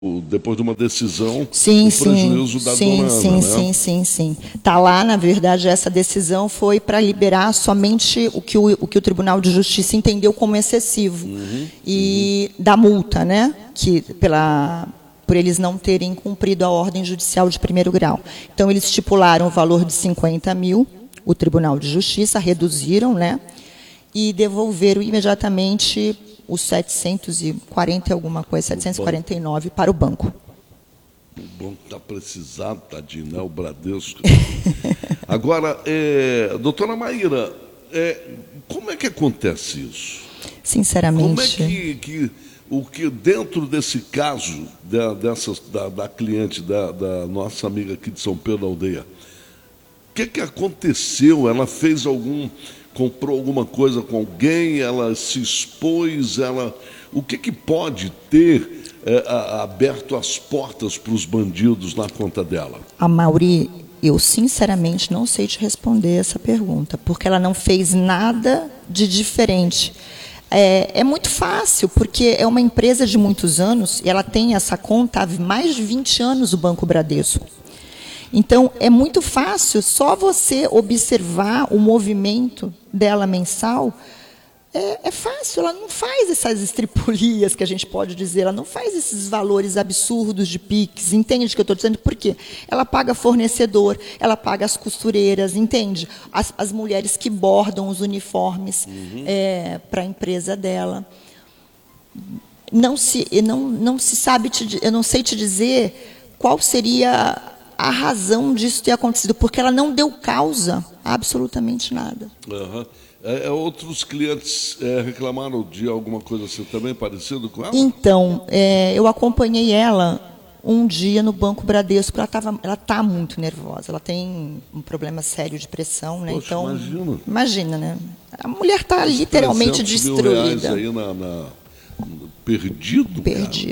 depois de uma decisão, sim, o prejuízo da dona Ana, sim. Está lá, na verdade, essa decisão foi para liberar somente o que o Tribunal de Justiça entendeu como excessivo. Da multa, né? Por eles não terem cumprido a ordem judicial de primeiro grau. Então, eles estipularam o valor de 50 mil, o Tribunal de Justiça, reduziram, né? E devolveram imediatamente os 740 e alguma coisa, 749 para o banco. O banco está precisado, tadinho, né? O Bradesco. Agora, doutora Maíra, como é que acontece isso? Sinceramente... Como é que dentro desse caso da cliente, da nossa amiga aqui de São Pedro da Aldeia, o que aconteceu? Ela fez comprou alguma coisa com alguém, ela se expôs, o que pode ter aberto as portas para os bandidos na conta dela? Mauri, eu sinceramente não sei te responder essa pergunta, porque ela não fez nada de diferente. É muito fácil, porque é uma empresa de muitos anos, e ela tem essa conta há mais de 20 anos, o Banco Bradesco. Então, é muito fácil, só você observar o movimento dela mensal, é fácil, ela não faz essas estripulias que a gente pode dizer, ela não faz esses valores absurdos de PIX, entende o que eu estou dizendo? Por quê? Ela paga fornecedor, ela paga as costureiras, entende? As mulheres que bordam os uniformes para a empresa dela. Não se sabe, eu não sei te dizer qual seria a razão disso ter acontecido, porque ela não deu causa a absolutamente nada. Outros clientes reclamaram de alguma coisa assim também parecido com ela? Então, eu acompanhei ela um dia no Banco Bradesco. Ela está muito nervosa. Ela tem um problema sério de pressão, né? Poxa, então, imagina, né? A mulher está literalmente destruída. Mil reais aí perdido.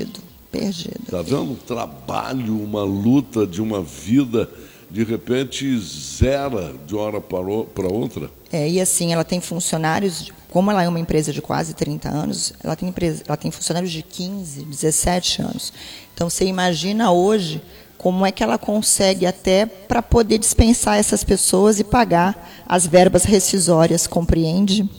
Está vendo? Um trabalho, uma luta de uma vida, de repente zera de uma hora para outra. E assim, ela tem funcionários, como ela é uma empresa de quase 30 anos, ela tem funcionários de 15, 17 anos. Então, você imagina hoje como é que ela consegue até para poder dispensar essas pessoas e pagar as verbas rescisórias, compreende?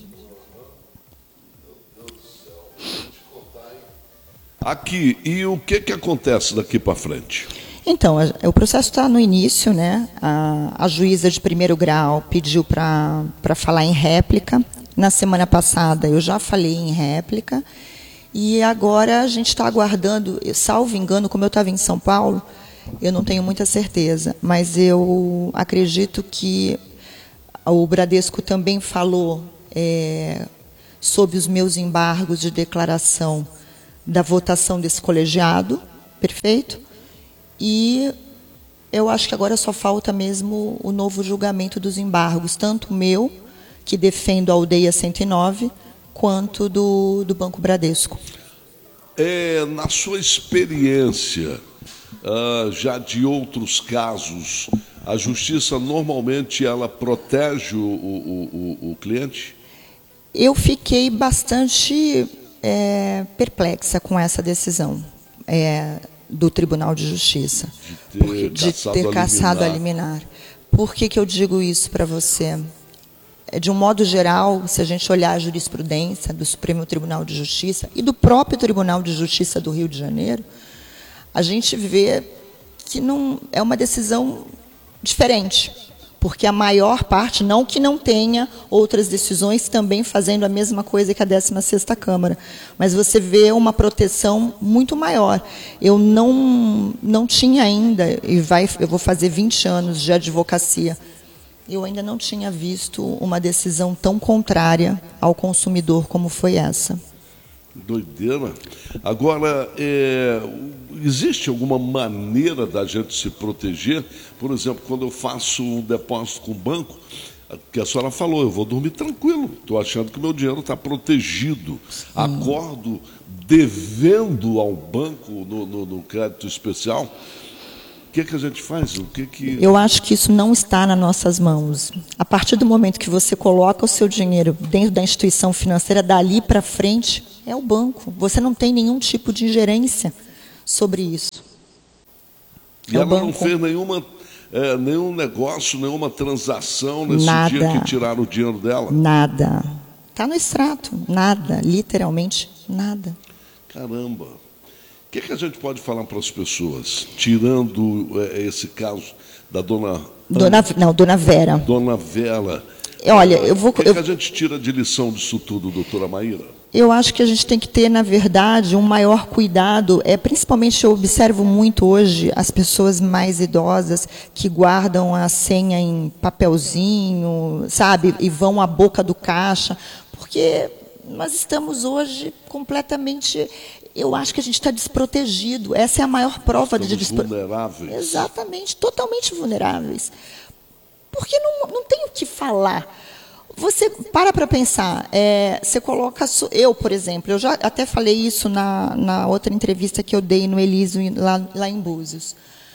Aqui, e o que acontece daqui para frente? Então, o processo está no início, né? A juíza de primeiro grau pediu para falar em réplica. Na semana passada eu já falei em réplica. E agora a gente está aguardando, salvo engano, como eu estava em São Paulo, eu não tenho muita certeza, mas eu acredito que o Bradesco também falou sobre os meus embargos de declaração da votação desse colegiado, perfeito? E eu acho que agora só falta mesmo o novo julgamento dos embargos, tanto o meu, que defendo a Aldeia 109, quanto do Banco Bradesco. Na sua experiência, já de outros casos, a justiça normalmente ela protege o cliente? Eu fiquei bastante perplexa com essa decisão do Tribunal de Justiça, de ter cassado a liminar. Por que eu digo isso para você? De um modo geral, se a gente olhar a jurisprudência do Supremo Tribunal de Justiça e do próprio Tribunal de Justiça do Rio de Janeiro, a gente vê que não é uma decisão diferente, porque a maior parte, não que não tenha outras decisões também fazendo a mesma coisa que a 16ª Câmara, mas você vê uma proteção muito maior. Eu não tinha ainda, eu vou fazer 20 anos de advocacia, eu ainda não tinha visto uma decisão tão contrária ao consumidor como foi essa. Doideira. Agora, existe alguma maneira da gente se proteger? Por exemplo, quando eu faço um depósito com o banco, que a senhora falou, eu vou dormir tranquilo, estou achando que meu dinheiro está protegido. Sim. Acordo devendo ao banco no crédito especial. O que a gente faz? Eu acho que isso não está nas nossas mãos. A partir do momento que você coloca o seu dinheiro dentro da instituição financeira, dali para frente, é o banco. Você não tem nenhum tipo de ingerência sobre isso. E ela não fez nenhum negócio, nenhuma transação nesse dia que tiraram o dinheiro dela? Nada. Está no extrato. Nada. Literalmente nada. Caramba. O que a gente pode falar para as pessoas, tirando esse caso da dona Vera. Dona Vera. Olha, o que a gente tira de lição disso tudo, doutora Maíra? Eu acho que a gente tem que ter, na verdade, um maior cuidado. Principalmente, eu observo muito hoje as pessoas mais idosas que guardam a senha em papelzinho, sabe, e vão à boca do caixa, porque nós estamos hoje completamente... Eu acho que a gente está desprotegido. Essa é a maior prova de vulneráveis. Exatamente, totalmente vulneráveis. Porque não tem o que falar. Você para pensar, você coloca... Eu, por exemplo, eu já até falei isso na outra entrevista que eu dei no Elísio, lá em Búzios.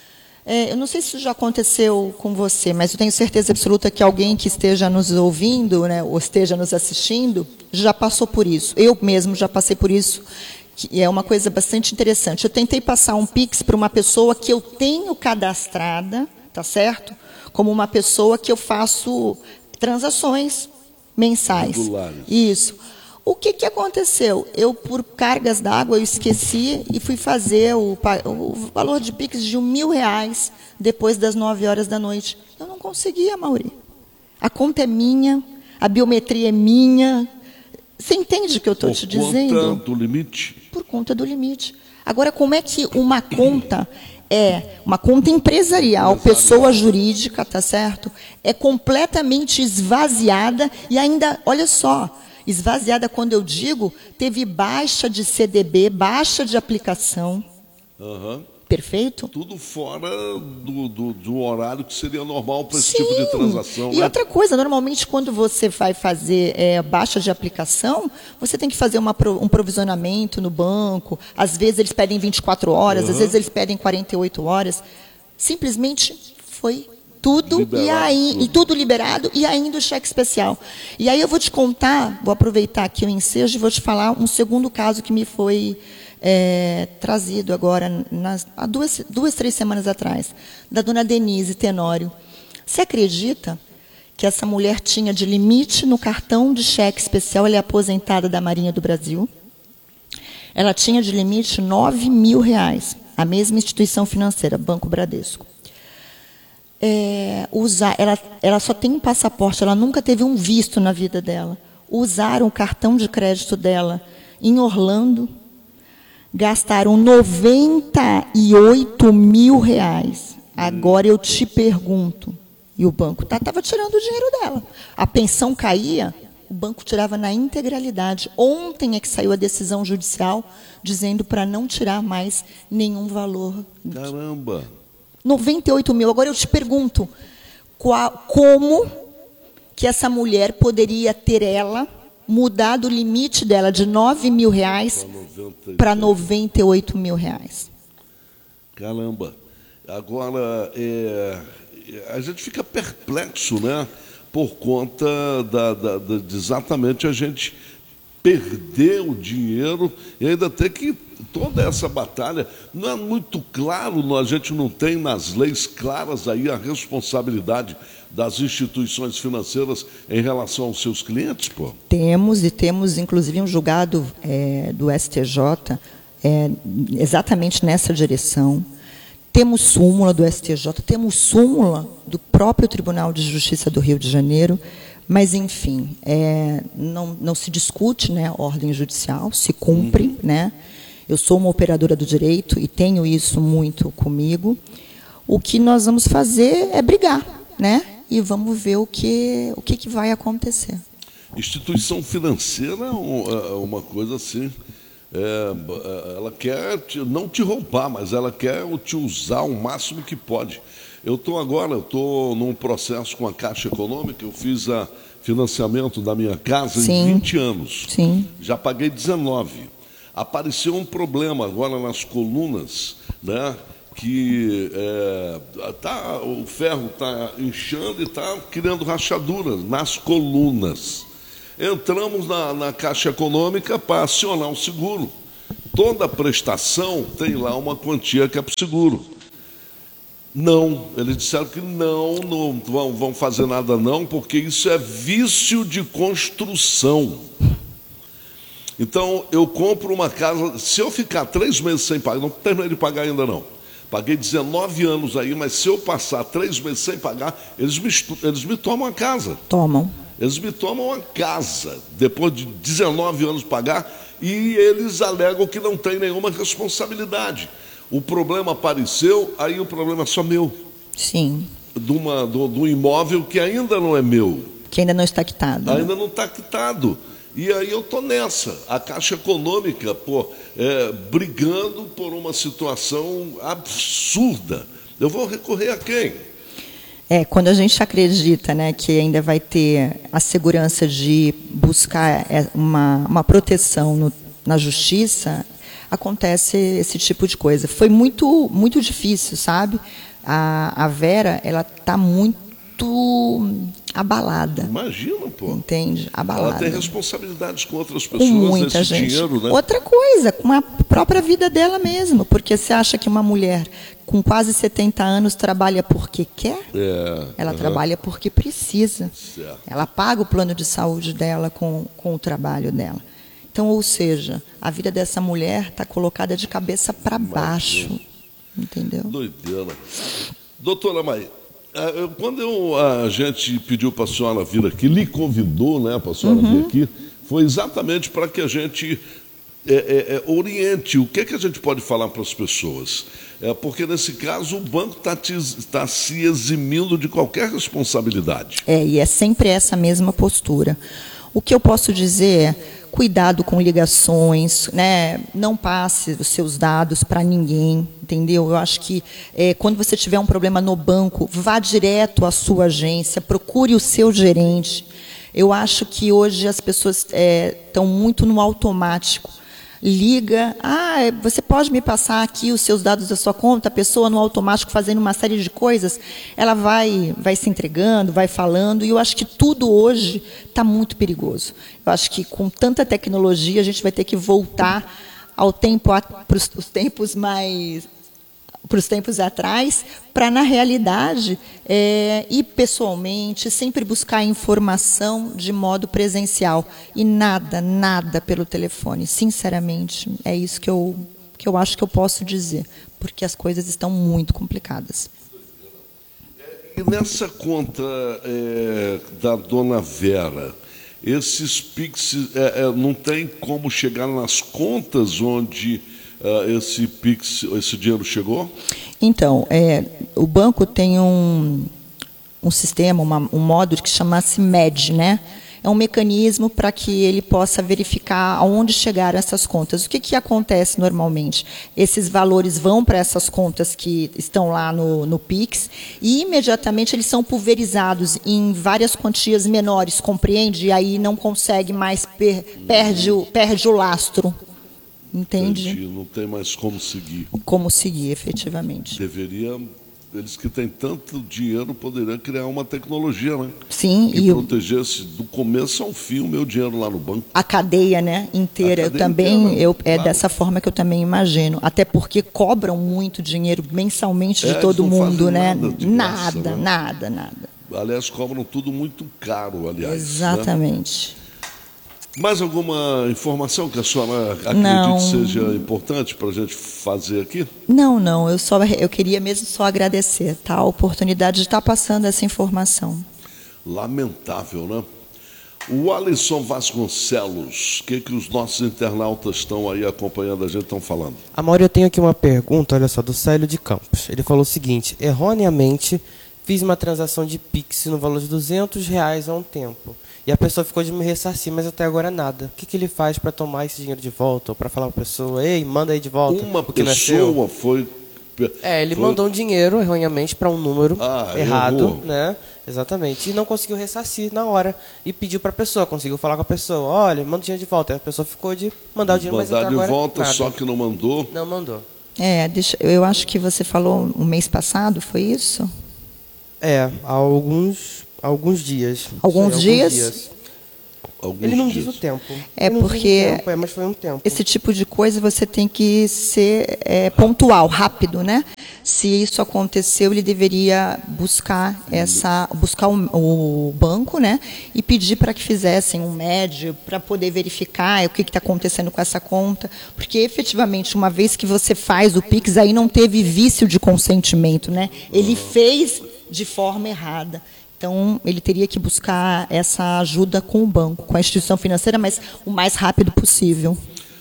Eu não sei se isso já aconteceu com você, mas eu tenho certeza absoluta que alguém que esteja nos ouvindo, né, ou esteja nos assistindo, já passou por isso. Eu mesmo já passei por isso, que é uma coisa bastante interessante. Eu tentei passar um Pix para uma pessoa que eu tenho cadastrada, tá certo? Como uma pessoa que eu faço transações mensais. Regulares. Isso. O que aconteceu? Eu, por cargas d'água, eu esqueci e fui fazer o valor de Pix de R$1.000 depois das 9 horas da noite. Eu não conseguia, Mauri. A conta é minha, a biometria é minha. Você entende o que eu estou te dizendo? Por conta do limite? Por conta do limite. Agora, como é que uma conta... uma conta empresarial, pessoa jurídica, tá certo? É completamente esvaziada e ainda, olha só, esvaziada quando eu digo, teve baixa de CDB, baixa de aplicação. Perfeito? Tudo fora do horário que seria normal para esse tipo de transação. E outra coisa, normalmente quando você vai fazer baixa de aplicação, você tem que fazer um provisionamento no banco. Às vezes eles pedem 24 horas, às vezes eles pedem 48 horas. Simplesmente foi tudo e tudo liberado e ainda o cheque especial. E aí eu vou te contar, vou aproveitar aqui o ensejo e vou te falar um segundo caso que me foi trazido agora, há 3 semanas atrás, da dona Denise Tenório. Você acredita que essa mulher tinha de limite no cartão de cheque especial? Ela é aposentada da Marinha do Brasil. Ela tinha de limite R$9.000, a mesma instituição financeira, Banco Bradesco. Ela só tem um passaporte, ela nunca teve um visto na vida dela. Usaram o cartão de crédito dela em Orlando, gastaram R$98.000. Agora eu te pergunto, e o banco estava tirando o dinheiro dela. A pensão caía, o banco tirava na integralidade. Ontem é que saiu a decisão judicial dizendo para não tirar mais nenhum valor. Caramba! 98.000. Agora eu te pergunto, como que essa mulher poderia ter mudado o limite dela de R$9.000 para R$98.000? Caramba! Agora, a gente fica perplexo, né? Por conta de exatamente a gente perder o dinheiro e ainda ter que... Toda essa batalha, não é muito claro, a gente não tem nas leis claras aí a responsabilidade das instituições financeiras em relação aos seus clientes, pô? Temos inclusive um julgado do STJ exatamente nessa direção. Temos súmula do STJ, temos súmula do próprio Tribunal de Justiça do Rio de Janeiro, mas, enfim, não se discute, né, a ordem judicial, se cumpre, né? Eu sou uma operadora do direito e tenho isso muito comigo. O que nós vamos fazer é brigar, né? E vamos ver o que vai acontecer. Instituição financeira é uma coisa assim, ela quer não te roubar, mas ela quer te usar o máximo que pode. Eu estou num processo com a Caixa Econômica, eu fiz financiamento da minha casa em 20 anos. Sim. Já paguei 19. Apareceu um problema agora nas colunas, né, que o ferro está inchando e está criando rachaduras nas colunas. Entramos na Caixa Econômica para acionar o seguro. toda prestação tem lá uma quantia que é para o seguro. Não, eles disseram que não vão fazer nada não, porque isso é vício de construção. Então, eu compro uma casa, se eu ficar 3 meses sem pagar, não terminei de pagar ainda não, paguei 19 anos aí, mas se eu passar 3 meses sem pagar, eles me tomam a casa. Tomam. Eles me tomam a casa, depois de 19 anos pagar, e eles alegam que não tem nenhuma responsabilidade. O problema apareceu, aí o problema é só meu. Sim. Do imóvel que ainda não é meu. Que ainda não está quitado. Ainda não está quitado. E aí eu estou nessa. A Caixa Econômica, brigando por uma situação absurda. Eu vou recorrer a quem? Quando a gente acredita, né, que ainda vai ter a segurança de buscar uma proteção na justiça, acontece esse tipo de coisa. Foi muito, muito difícil, sabe? A Vera, ela está muito abalada. Imagina, pô. Entende? Abalada. Ela tem responsabilidades com outras pessoas, com muita gente. Dinheiro, né? Outra coisa, com a própria vida dela mesmo, porque você acha que uma mulher com quase 70 anos trabalha porque quer? Ela trabalha porque precisa. Certo. Ela paga o plano de saúde dela com o trabalho dela. Então, ou seja, a vida dessa mulher está colocada de cabeça para baixo. Entendeu? Doideira. Doutora Maí, quando a gente pediu para a senhora vir aqui, lhe convidou, né, para a senhora vir aqui, foi exatamente para que a gente oriente o que a gente pode falar para as pessoas. Porque, nesse caso, o banco está se eximindo de qualquer responsabilidade. E é sempre essa mesma postura. O que eu posso dizer é, cuidado com ligações, né? Não passe os seus dados para ninguém, entendeu? Eu acho que quando você tiver um problema no banco, vá direto à sua agência, procure o seu gerente. Eu acho que hoje as pessoas estão muito no automático. Liga, você pode me passar aqui os seus dados da sua conta? A pessoa no automático fazendo uma série de coisas, ela vai se entregando, vai falando, e eu acho que tudo hoje está muito perigoso. Eu acho que com tanta tecnologia a gente vai ter que voltar para os tempos atrás, para, na realidade, ir pessoalmente, sempre buscar informação de modo presencial. E nada pelo telefone. Sinceramente, é isso que eu acho que eu posso dizer, porque as coisas estão muito complicadas. E nessa conta da dona Vera, esses PIX, não tem como chegar nas contas onde esse dinheiro chegou? Então, o banco tem um sistema, um módulo que chama-se MED, né? É um mecanismo para que ele possa verificar aonde chegaram essas contas. O que acontece normalmente? Esses valores vão para essas contas que estão lá no PIX e imediatamente eles são pulverizados em várias quantias menores, compreende? E aí não consegue mais, perde o lastro. Entende? Entendi, não tem mais como seguir. Como seguir, efetivamente. Eles que têm tanto dinheiro poderiam criar uma tecnologia, né? Sim. Que protegesse do começo ao fim o meu dinheiro lá no banco. A cadeia, né, inteira. Claro. Dessa forma que eu também imagino. Até porque cobram muito dinheiro mensalmente de todo mundo, né? Nada. Aliás, cobram tudo muito caro, aliás. Exatamente. Né? Mais alguma informação que a senhora acredite seja importante para a gente fazer aqui? Não. Eu queria mesmo só agradecer a oportunidade de estar passando essa informação. Lamentável, né? O Alisson Vasconcelos, o que os nossos internautas estão aí acompanhando a gente, estão falando? Amor, eu tenho aqui uma pergunta, olha só, do Célio de Campos. Ele falou o seguinte: erroneamente fiz uma transação de Pix no valor de R$200 há um tempo. E a pessoa ficou de me ressarcir, mas até agora nada. O que ele faz para tomar esse dinheiro de volta? Ou para falar para a pessoa, ei, manda aí de volta. Uma pessoa foi... Ele mandou um dinheiro erroneamente para um número errado, errou. Né? Exatamente. E não conseguiu ressarcir na hora. E pediu para a pessoa, conseguiu falar com a pessoa, olha, manda o dinheiro de volta. Aí a pessoa ficou de mandar o dinheiro, mas até agora mandar de volta, nada. só que não mandou. Não mandou. Eu acho que você falou um mês passado, foi isso? Há alguns dias. Alguns dias? alguns Ele não dias. diz o tempo. É Ele não diz porque o tempo, mas foi um tempo. esse tipo de coisa você tem que ser pontual, rápido, né? Se isso aconteceu, ele deveria buscar o banco, né? E pedir para que fizessem um médio para poder verificar o que está acontecendo com essa conta, porque efetivamente uma vez que você faz o Pix, aí não teve vício de consentimento, né? Ele fez de forma errada. Então, ele teria que buscar essa ajuda com o banco, com a instituição financeira, mas o mais rápido possível.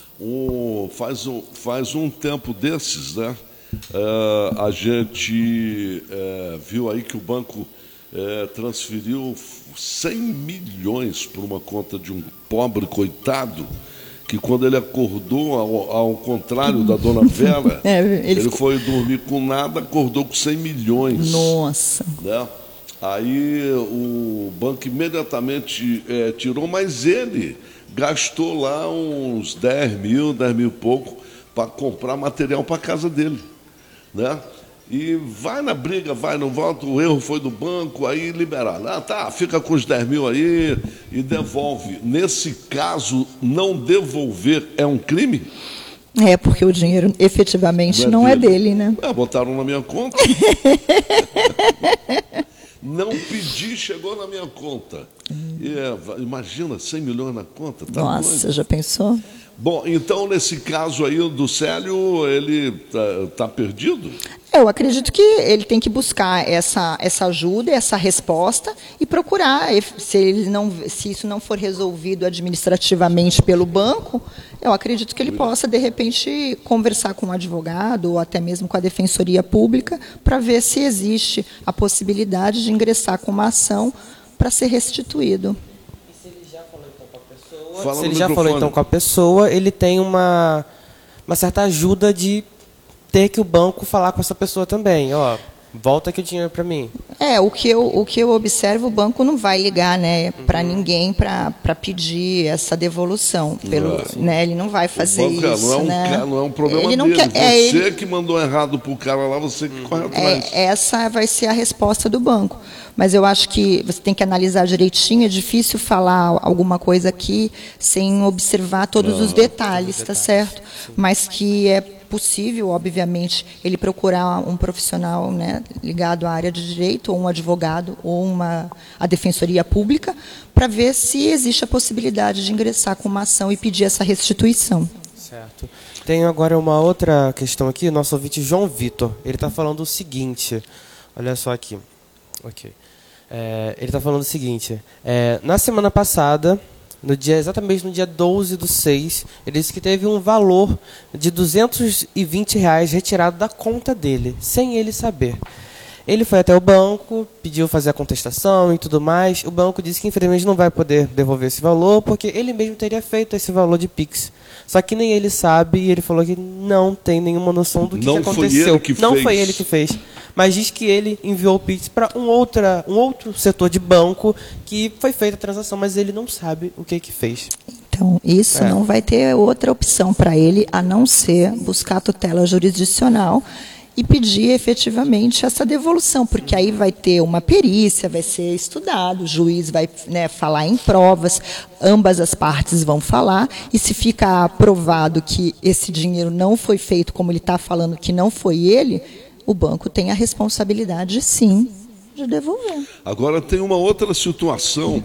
Faz um tempo desses, né? A gente viu aí que o banco transferiu 100 milhões para uma conta de um pobre coitado, que quando ele acordou, ao contrário da dona Vera, ele foi dormir com nada, acordou com 100 milhões. Nossa! Né? Aí o banco imediatamente tirou, mas ele gastou lá uns 10 mil e pouco para comprar material para a casa dele. Né? E vai na briga, vai, não volta, o erro foi do banco, aí liberaram. Tá, fica com os 10 mil aí e devolve. Nesse caso, não devolver é um crime? É, porque o dinheiro efetivamente não é dele, né? Botaram na minha conta. Não pedi, chegou na minha conta. Imagina, 100 milhões na conta. Tá Nossa, doido. Já pensou? Bom, então, nesse caso aí do Célio, ele tá perdido? Eu acredito que ele tem que buscar essa ajuda, essa resposta e procurar. Se isso não for resolvido administrativamente pelo banco, eu acredito que ele possa, de repente, conversar com um advogado ou até mesmo com a Defensoria Pública para ver se existe a possibilidade de ingressar com uma ação para ser restituído. Se ele já falou então com a pessoa, ele tem uma certa ajuda de ter que o banco falar com essa pessoa também. Ó, volta aqui o dinheiro para mim. O que eu observo, o banco não vai ligar, né, para ninguém para pedir essa devolução. Né, ele não vai fazer isso. Não é um problema ele não dele. Quer, você que mandou errado para o cara lá, você que corre atrás. Essa vai ser a resposta do banco. Mas eu acho que você tem que analisar direitinho. É difícil falar alguma coisa aqui sem observar todos os detalhes, tá certo? Mas que é possível, obviamente, ele procurar um profissional, né, ligado à área de direito, ou um advogado, ou a Defensoria Pública, para ver se existe a possibilidade de ingressar com uma ação e pedir essa restituição. Certo. Tenho agora uma outra questão aqui, nosso ouvinte João Vitor. Ele está falando o seguinte, olha só aqui. Ok. Ele está falando o seguinte, na semana passada, exatamente no dia 12/6, ele disse que teve um valor de R$220 retirado da conta dele, sem ele saber. Ele foi até o banco, pediu fazer a contestação e tudo mais. O banco disse que infelizmente não vai poder devolver esse valor, porque ele mesmo teria feito esse valor de Pix. Só que nem ele sabe, e ele falou que não tem nenhuma noção do que aconteceu. Não foi ele que fez. Mas diz que ele enviou o Pix para um outro setor de banco que foi feita a transação, mas ele não sabe o que fez. Então, isso não vai ter outra opção para ele, a não ser buscar a tutela jurisdicional e pedir efetivamente essa devolução, porque aí vai ter uma perícia, vai ser estudado, o juiz vai, né, falar em provas, ambas as partes vão falar, e se ficar provado que esse dinheiro não foi feito como ele está falando que não foi ele, o banco tem a responsabilidade, sim, de devolver. Agora tem uma outra situação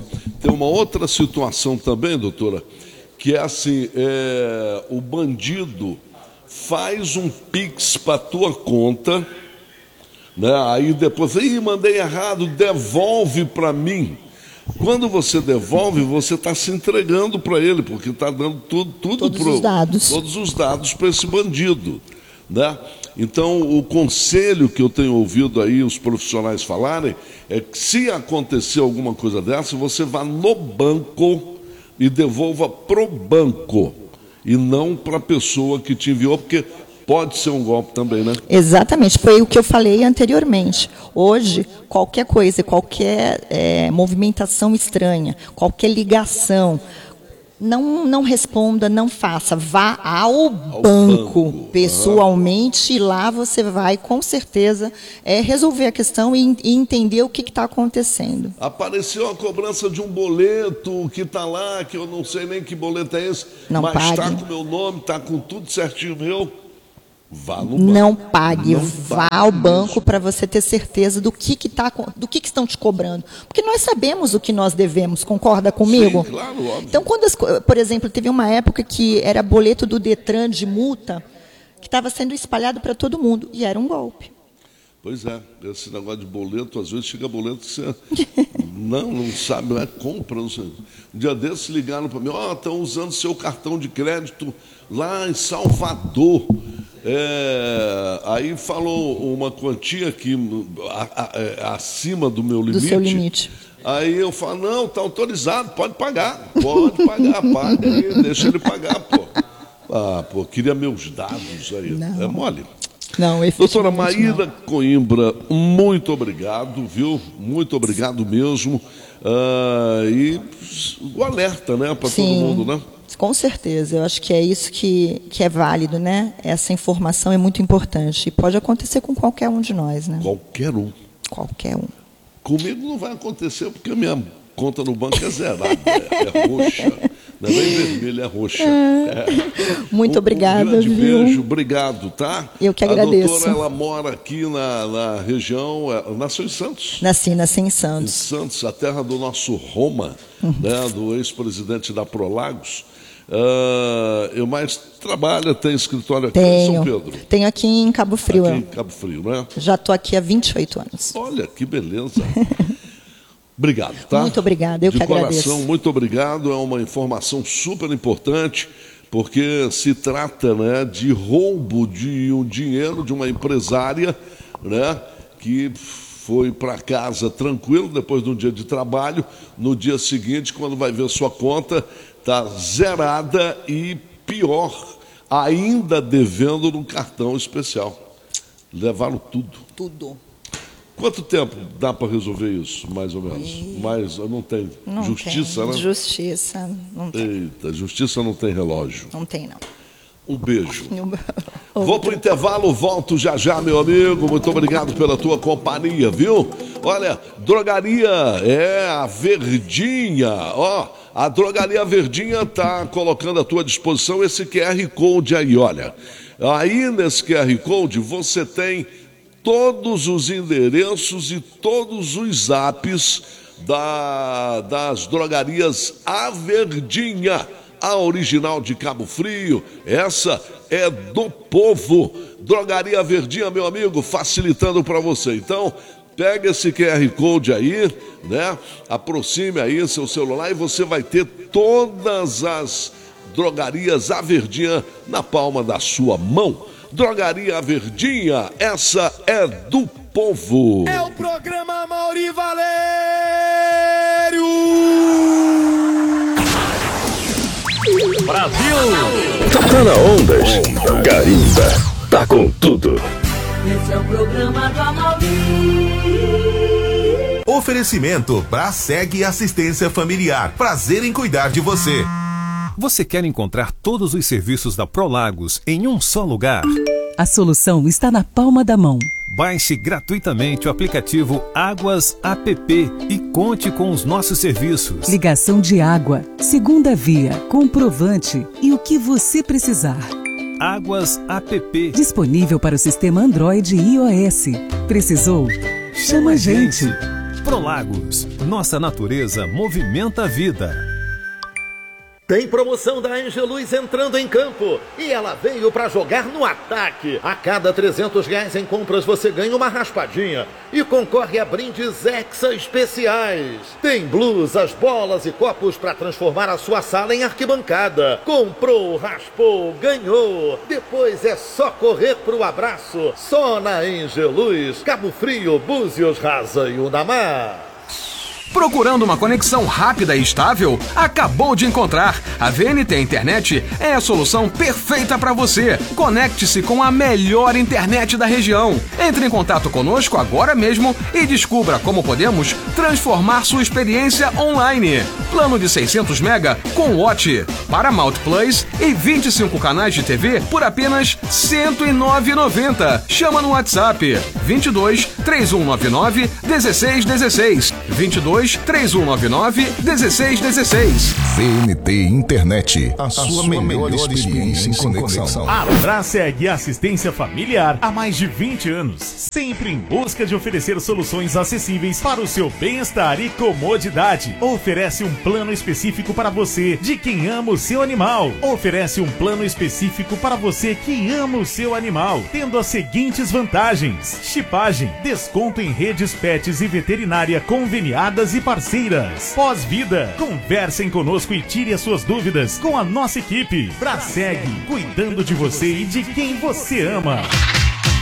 também, doutora, que é assim, o bandido faz um Pix para a tua conta, né? Aí depois, mandei errado, devolve para mim. Quando você devolve, você está se entregando para ele, porque está dando todos os dados para esse bandido, né? Então, o conselho que eu tenho ouvido aí os profissionais falarem é que se acontecer alguma coisa dessa, você vá no banco e devolva pro banco e não para a pessoa que te enviou, porque pode ser um golpe também, né? Exatamente, foi o que eu falei anteriormente. Hoje, qualquer coisa, qualquer movimentação estranha, qualquer ligação, não responda, não faça. Vá ao banco pessoalmente, e lá você vai, com certeza, resolver a questão e entender o que está acontecendo. Apareceu a cobrança de um boleto que está lá, que eu não sei nem que boleto é esse, não mas pague. está com o meu nome, está com tudo certinho meu. Vá no banco. Não pague, vá ao banco para você ter certeza do que estão te cobrando. Porque nós sabemos o que nós devemos, concorda comigo? Sim, claro, óbvio. Então, por exemplo, teve uma época que era boleto do Detran de multa que estava sendo espalhado para todo mundo, e era um golpe. Pois é, esse negócio de boleto, às vezes chega boleto que você não sabe, compra, não sei. Um dia desses ligaram para mim, estão usando seu cartão de crédito lá em Salvador. Aí falou uma quantia aqui acima do meu limite. Do seu limite. Aí eu falo, não, está autorizado, pode pagar, paga aí, deixa ele pagar, pô. Pô, queria meus dados aí. Não. É mole. Não, doutora Maíra Coimbra, muito obrigado, viu? Muito obrigado mesmo. E o alerta, né, para todo mundo, né? Com certeza, eu acho que é isso que é válido, né? Essa informação é muito importante e pode acontecer com qualquer um de nós, né? Qualquer um. Qualquer um. Comigo não vai acontecer porque a minha conta no banco é zerada, é roxa. Não é nem vermelha, é roxa. Muito obrigada. Um grande beijo, obrigado, tá? Eu que agradeço. A doutora, ela mora aqui na região, nasceu em Santos. Nasci em Santos. Em Santos, a terra do nosso Roma, né, do ex-presidente da Prolagos. Eu mais trabalho, tem escritório aqui em São Pedro. Tenho aqui em Cabo Frio. Aqui em Cabo Frio, né? Já estou aqui há 28 anos. Olha, que beleza. Obrigado, tá? Muito obrigada, eu que agradeço. De coração, muito obrigado. É uma informação super importante, porque se trata, né, de roubo de um dinheiro de uma empresária, né, que foi para casa tranquilo, depois de um dia de trabalho. No dia seguinte, quando vai ver sua conta, está zerada e, pior, ainda devendo no cartão especial. Levaram tudo. Tudo. Quanto tempo dá para resolver isso, mais ou menos? Mas não tem justiça, né? Justiça, não tem. Eita, justiça não tem relógio. Não tem, não. Um beijo. Vou pro intervalo, volto já já, meu amigo. Muito obrigado pela tua companhia, viu? Olha, drogaria a Verdinha, a drogaria Verdinha tá colocando à tua disposição esse QR Code aí, olha. Aí nesse QR Code você tem todos os endereços e todos os apps das drogarias A Verdinha, a original de Cabo Frio. Essa é do povo. Drogaria Verdinha, meu amigo, facilitando para você. Então, pega esse QR Code aí, né? Aproxime aí seu celular e você vai ter todas as drogarias A Verdinha na palma da sua mão. Drogaria Verdinha, essa é do povo. É o programa Mauri Valério. Brasil! Tá na ondas. Carimba, tá com tudo. Esse é o programa do Amaury. Oferecimento Braseg Assistência Familiar. Prazer em cuidar de você. Você quer encontrar todos os serviços da Prolagos em um só lugar? A solução está na palma da mão. Baixe gratuitamente o aplicativo Águas App e conte com os nossos serviços. Ligação de água, segunda via, comprovante e o que você precisar. Águas App. Disponível para o sistema Android e iOS. Precisou? Chama a gente. Prolagos. Nossa natureza movimenta a vida. Tem promoção da Angeluz entrando em campo e ela veio para jogar no ataque. A cada R$300 em compras você ganha uma raspadinha e concorre a brindes Hexa especiais. Tem blusas, bolas e copos para transformar a sua sala em arquibancada. Comprou, raspou, ganhou. Depois é só correr pro abraço. Só na Angeluz, Cabo Frio, Búzios, Rasa e Unamar. Procurando uma conexão rápida e estável? Acabou de encontrar! A VNT Internet é a solução perfeita para você. Conecte-se com a melhor internet da região. Entre em contato conosco agora mesmo e descubra como podemos transformar sua experiência online. Plano de 600 MB com Watch, Paramount Plus e 25 canais de TV por apenas R$ 109,90. Chama no WhatsApp 22 3199 1616. 22 3199 1616. VNT Internet, a sua melhor experiência em conexão. A Braseg Assistência Familiar há mais de 20 anos, sempre em busca de oferecer soluções acessíveis para o seu bem-estar e comodidade. Oferece um plano específico para você de quem ama o seu animal. Oferece um plano específico para você que ama o seu animal, tendo as seguintes vantagens: chipagem, desconto em redes pets e veterinária conveniadas e parceiras. Pós-vida, conversem conosco e tire as suas dúvidas com a nossa equipe. Braseg, cuidando de você e de quem você ama.